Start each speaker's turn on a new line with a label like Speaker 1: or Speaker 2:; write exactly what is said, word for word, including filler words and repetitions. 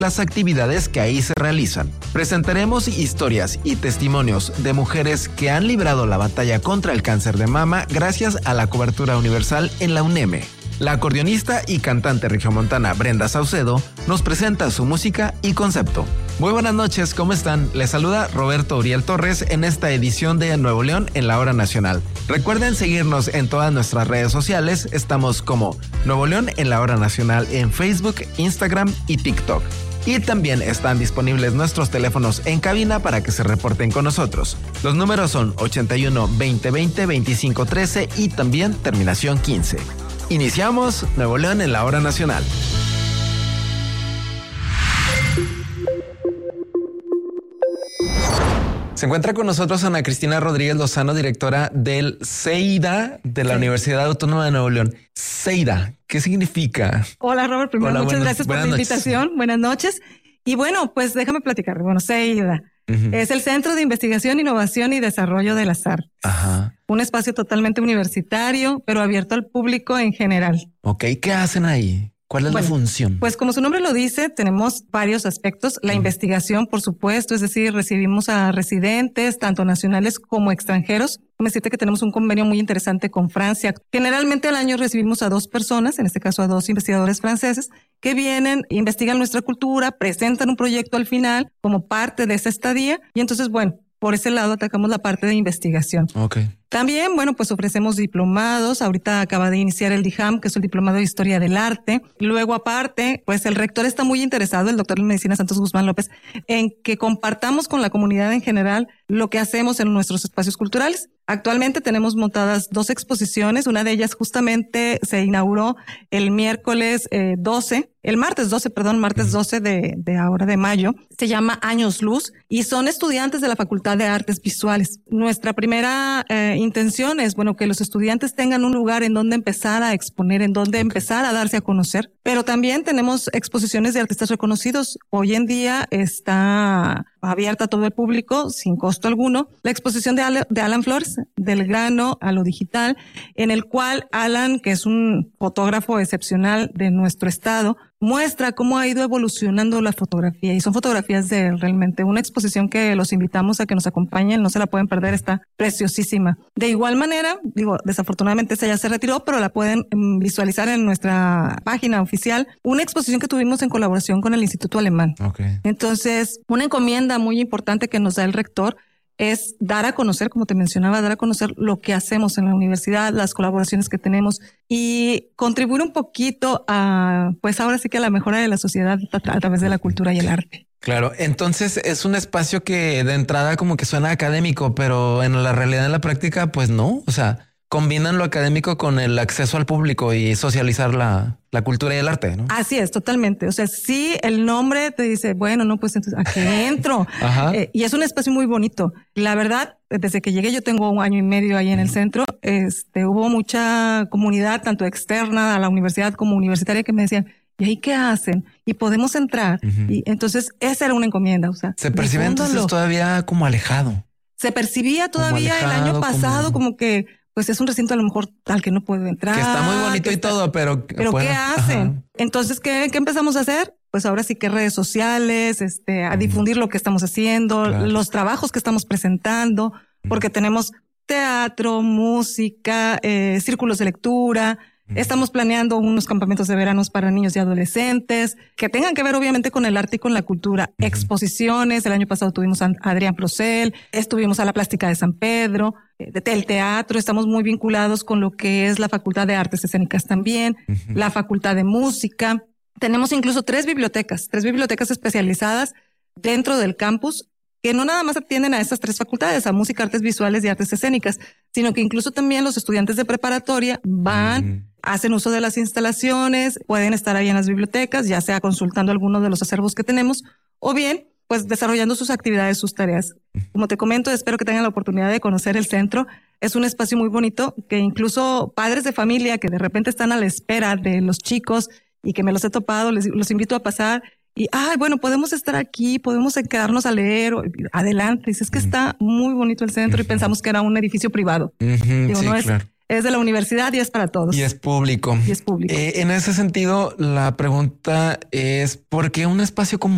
Speaker 1: las actividades que ahí se realizan. Presentaremos historias y testimonios de mujeres que han librado la batalla contra el cáncer de mama gracias a la cobertura universal en la UNEM. La acordeonista y cantante regiomontana Brenda Saucedo nos presenta su música y concepto. Muy buenas noches, ¿cómo están? Les saluda Roberto Uriel Torres en esta edición de Nuevo León en la Hora Nacional. Recuerden seguirnos en todas nuestras redes sociales, estamos como Nuevo León en la Hora Nacional en Facebook, Instagram y TikTok. Y también están disponibles nuestros teléfonos en cabina para que se reporten con nosotros. Los números son ochenta y uno, veinte veinte, veinticinco trece y también terminación quince. Iniciamos Nuevo León en la Hora Nacional. Se encuentra con nosotros Ana Cristina Rodríguez Lozano, directora del CEIDA de la sí. Universidad Autónoma de Nuevo León. CEIDA, ¿qué significa?
Speaker 2: Hola, Robert. Primero, Hola, muchas buenas, gracias por la noches. invitación. Buenas noches. Y bueno, pues déjame platicar. Bueno, CEIDA uh-huh. es el Centro de Investigación, Innovación y Desarrollo de las Artes. Ajá. Un espacio totalmente universitario, pero abierto al público en general.
Speaker 1: Ok, ¿qué hacen ahí? ¿Cuál es bueno, la función?
Speaker 2: Pues como su nombre lo dice, tenemos varios aspectos. La uh-huh. investigación, por supuesto, es decir, recibimos a residentes, tanto nacionales como extranjeros. Me decirte que tenemos un convenio muy interesante con Francia. Generalmente al año recibimos a dos personas, en este caso a dos investigadores franceses, que vienen, investigan nuestra cultura, presentan un proyecto al final como parte de esa estadía. Y entonces, bueno, por ese lado atacamos la parte de investigación.
Speaker 1: Okay.
Speaker 2: También, bueno, pues ofrecemos diplomados. Ahorita acaba de iniciar el DIHAM, que es el Diplomado de Historia del Arte. Luego, aparte, pues el rector está muy interesado, el doctor en Medicina Santos Guzmán López, en que compartamos con la comunidad en general lo que hacemos en nuestros espacios culturales. Actualmente tenemos montadas dos exposiciones. Una de ellas justamente se inauguró el miércoles eh, doce, el martes doce, perdón, martes doce de, de ahora de mayo. Se llama Años Luz y son estudiantes de la Facultad de Artes Visuales. Nuestra primera eh, intención es, bueno, que los estudiantes tengan un lugar en donde empezar a exponer, en donde okay. empezar a darse a conocer. Pero también tenemos exposiciones de artistas reconocidos. Hoy en día está abierta a todo el público, sin costo alguno, la exposición de, Al- de Alan Flores, del grano a lo digital, en el cual Alan, que es un fotógrafo excepcional de nuestro estado, muestra cómo ha ido evolucionando la fotografía, y son fotografías de realmente una exposición que los invitamos a que nos acompañen, no se la pueden perder, está preciosísima. De igual manera, digo, desafortunadamente esa ya se retiró, pero la pueden visualizar en nuestra página oficial, una exposición que tuvimos en colaboración con el Instituto Alemán.
Speaker 1: Okay.
Speaker 2: Entonces, una encomienda muy importante que nos da el rector es dar a conocer, como te mencionaba, dar a conocer lo que hacemos en la universidad, las colaboraciones que tenemos y contribuir un poquito a, pues ahora sí que a la mejora de la sociedad a, a través de la cultura y el arte.
Speaker 1: Claro, entonces es un espacio que de entrada como que suena académico, pero en la realidad, en la práctica, pues no, o sea, combinan lo académico con el acceso al público y socializar la, la cultura y el arte, ¿no?
Speaker 2: Así es, totalmente. O sea, sí, el nombre te dice, bueno, no, pues entonces, ¿a qué entro? eh, y es un espacio muy bonito. La verdad, desde que llegué, yo tengo un año y medio ahí en el centro, este, hubo mucha comunidad, tanto externa a la universidad como universitaria, que me decían, ¿y ahí qué hacen? Y podemos entrar. Uh-huh. Y entonces, esa era una encomienda, o sea.
Speaker 1: Se percibe entonces todavía como alejado.
Speaker 2: Se percibía todavía alejado, el año pasado como, como que, pues es un recinto a lo mejor al que no puedo entrar.
Speaker 1: Que está muy bonito y
Speaker 2: está,
Speaker 1: todo, pero...
Speaker 2: Pero bueno, ¿qué hacen? Ajá. Entonces, ¿qué, ¿qué empezamos a hacer? Pues ahora sí que redes sociales, este, a difundir lo que estamos haciendo, claro. los trabajos que estamos presentando, porque tenemos teatro, música, eh, círculos de lectura. Estamos planeando unos campamentos de veranos para niños y adolescentes que tengan que ver obviamente con el arte y con la cultura. Uh-huh. Exposiciones, el año pasado tuvimos a Adrián Procel, estuvimos a la Plástica de San Pedro, el teatro, estamos muy vinculados con lo que es la Facultad de Artes Escénicas también, uh-huh. la Facultad de Música. Tenemos incluso tres bibliotecas, tres bibliotecas especializadas dentro del campus, que no nada más atienden a estas tres facultades, a música, artes visuales y artes escénicas, sino que incluso también los estudiantes de preparatoria van, mm. hacen uso de las instalaciones, pueden estar ahí en las bibliotecas, ya sea consultando algunos de los acervos que tenemos, o bien, pues desarrollando sus actividades, sus tareas. Como te comento, espero que tengan la oportunidad de conocer el centro. Es un espacio muy bonito que incluso padres de familia que de repente están a la espera de los chicos y que me los he topado, les, los invito a pasar. Y, ay, bueno, podemos estar aquí, podemos quedarnos a leer, adelante. Dices que está muy bonito el centro uh-huh. y pensamos que era un edificio privado.
Speaker 1: Uh-huh, Digo,
Speaker 2: sí,
Speaker 1: no
Speaker 2: claro. es, es de la universidad y es para todos.
Speaker 1: Y es público.
Speaker 2: Y es público.
Speaker 1: Eh, en ese sentido, la pregunta es, ¿por qué un espacio como